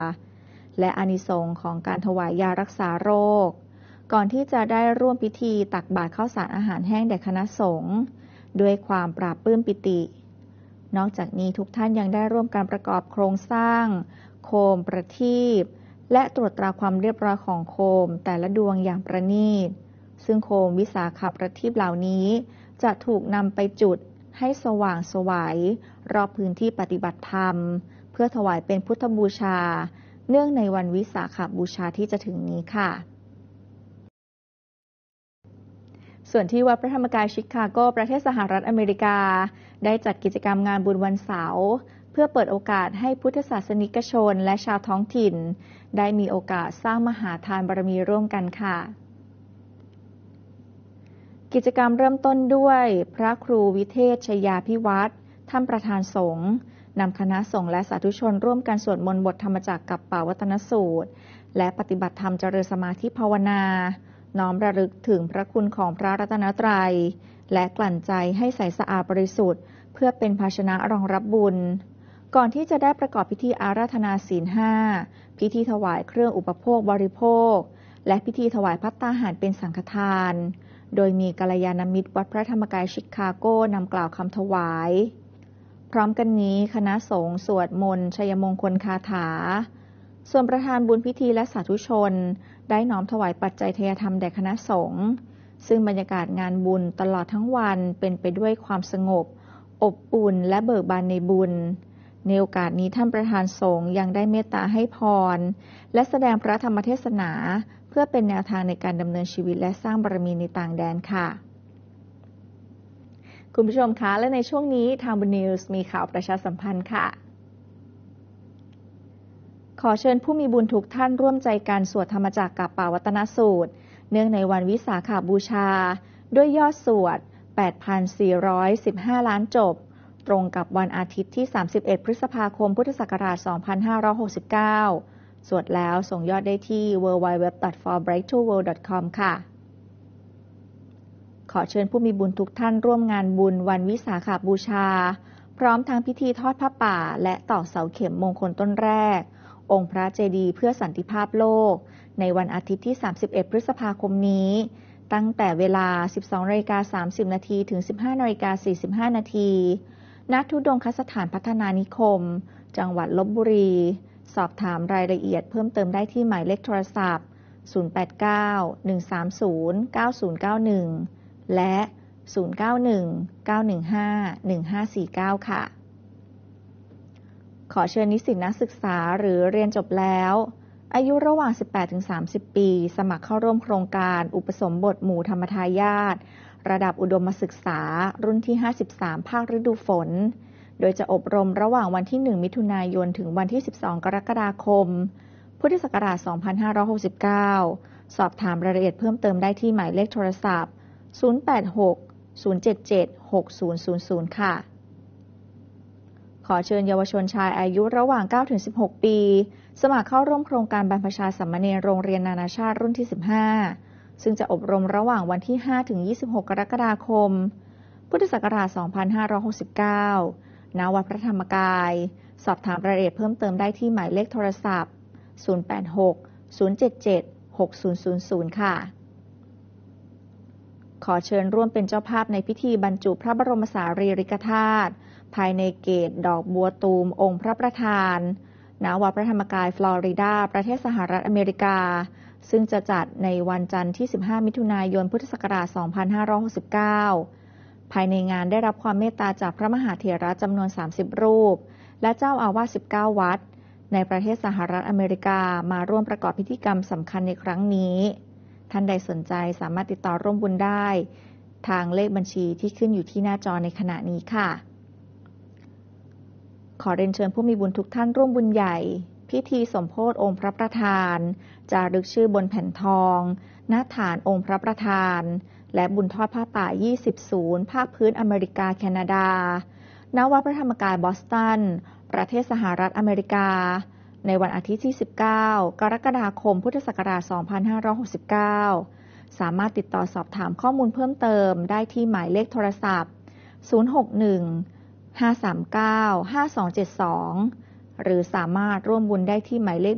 และอานิสงส์ของการถวายยารักษาโรคก่อนที่จะได้ร่วมพิธีตักบาตรข้าวสารอาหารแห้งแด่คณะสงฆ์ด้วยความปราบปลื้มปิตินอกจากนี้ทุกท่านยังได้ร่วมการประกอบโครงสร้างโคมประทีปและตรวจตราความเรียบร้อยของโคมแต่ละดวงอย่างประณีตซึ่งโคมวิสาขประทีปเหล่านี้จะถูกนำไปจุดให้สว่างไสวรอบพื้นที่ปฏิบัติธรรมเพื่อถวายเป็นพุทธบูชาเนื่องในวันวิสาขบูชาที่จะถึงนี้ค่ะส่วนที่วัดพระธรรมกายชิคาโกประเทศสหรัฐอเมริกาได้จัดกิจกรรมงานบุญวันเสาร์เพื่อเปิดโอกาสให้พุทธศาสนิกชนและชาวท้องถิ่นได้มีโอกาสสร้างมหาทานบารมีร่วมกันค่ะกิจกรรมเริ่มต้นด้วยพระครูวิเทศชยาภิวัตรท่านประธานสงฆ์นำคณะสงฆ์และสาธุชนร่วมกันสวดมนต์บทธรรมจักรกับป่าวัตนสูตรและปฏิบัติธรรมเจริญสมาธิภาวนาน้อมระลึกถึงพระคุณของพระรัตนตรัยและกลั่นใจให้ใสสะอาดบริสุทธิ์เพื่อเป็นภาชนะรองรับบุญก่อนที่จะได้ประกอบพิธีอาราธนาศีล 5พิธีถวายเครื่องอุปโภคบริโภคและพิธีถวายภัตตาหารเป็นสังฆทานโดยมีกัลยาณมิตรวัดพระธรรมกายชิคาโกนำกล่าวคำถวายพร้อมกันนี้คณะสงฆ์สวดมนต์ชัยมงคลคาถาส่วนประธานบุญพิธีและสาธุชนได้น้อมถวายปัจจัยทายธรรมแด่คณะสงฆ์ซึ่งบรรยากาศงานบุญตลอดทั้งวันเป็นไปด้วยความสงบอบอุ่นและเบิกบานในบุญในโอกาสนี้ท่านประธานสงฆ์ยังได้เมตตาให้พรและแสดงพระธรรมเทศนาเพื่อเป็นแนวทางในการดำเนินชีวิตและสร้างบารมีในต่างแดนค่ะคุณผู้ชมคะและในช่วงนี้ทางบุญนิวส์มีข่าวประชาสัมพันธ์ค่ะขอเชิญผู้มีบุญทุกท่านร่วมใจกันสวดธรรมจักรกับป่าวัตนสูตรเนื่องในวันวิสาขบูชาด้วยยอดสวด 8,415 ล้านจบตรงกับวันอาทิตย์ที่ 31 พฤษภาคม พุทธศักราช 2569 สวดแล้วส่งยอดได้ที่ www.forbreakthroughworld.com ค่ะขอเชิญผู้มีบุญทุกท่านร่วมงานบุญวันวิสาขบูชาพร้อมทั้งพิธีทอดผ้าป่าและตอกเสาเข็มมงคลต้นแรกองค์พระเจดีย์เพื่อสันติภาพโลกในวันอาทิตย์ที่ 31 พฤษภาคมนี้ตั้งแต่เวลา 12:30 น. ถึง 15:45 น. ณ ธุดงคสถานพัฒนานิคมจังหวัดลพบุรีสอบถามรายละเอียดเพิ่มเติมได้ที่หมายเลขโทรศัพท์ 089-130-9091 และ 091-915-1549 ค่ะขอเชิญนิสิตนักศึกษาหรือเรียนจบแล้วอายุระหว่าง 18-30 ปีสมัครเข้าร่วมโครงการอุปสมบทหมู่ธรรมทายาทระดับอุดมศึกษารุ่นที่ 53 ภาคฤดูฝนโดยจะอบรมระหว่างวันที่ 1 มิถุนายนถึงวันที่ 12 กรกฎาคม พุทธศักราช 2569 สอบถามรายละเอียดเพิ่มเติมได้ที่หมายเลขโทรศัพท์ 086-077-6000 ค่ะขอเชิญเยาวชนชายอายุระหว่าง 9-16 ปีสมัครเข้าร่วมโครงการบรรพชาสามเณรโรงเรียนนานาชาติรุ่นที่ 15 ซึ่งจะอบรมระหว่างวันที่ 5-26 กรกฎาคม พุทธศักราช 2569 ณ วัดพระธรรมกายสอบถามรายละเอียดเพิ่มเติมได้ที่หมายเลขโทรศัพท์ 086-077-6000 ค่ะขอเชิญร่วมเป็นเจ้าภาพในพิธีบรรจุพระบรมสารีริกธาตุภายในเกศดอกบัวตูมองค์พระประธานณ วัดพระธรรมกายฟลอริดาประเทศสหรัฐอเมริกาซึ่งจะจัดในวันจันทร์ที่ 15 มิถุนายน พุทธศักราช 2569 ภายในงานได้รับความเมตตาจากพระมหาเถระจำนวน 30 รูปและเจ้าอาวาส 19 วัดในประเทศสหรัฐอเมริกามาร่วมประกอบพิธีกรรมสำคัญในครั้งนี้ท่านใดสนใจสามารถติดต่อร่วมบุญได้ทางเลขบัญชีที่ขึ้นอยู่ที่หน้าจอในขณะนี้ค่ะขอเรียนเชิญผู้มีบุญทุกท่านร่วมบุญใหญ่พิธีสมโภชองค์พระประธานจารึกชื่อบนแผ่นทองณฐานองค์พระประธานและบุญทอดผ้าป่า 20 ศูนย์ภาคพื้นอเมริกาแคนาดาณ วัดพระธรรมกายบอสตันประเทศสหรัฐอเมริกาในวันอาทิตย์ที่ 19 กรกฎาคม พุทธศักราช 2569 สามารถติดต่อสอบถามข้อมูลเพิ่มเติมได้ที่หมายเลขโทรศัพท์ 061-539-5272 หรือสามารถร่วมบุญได้ที่หมายเลข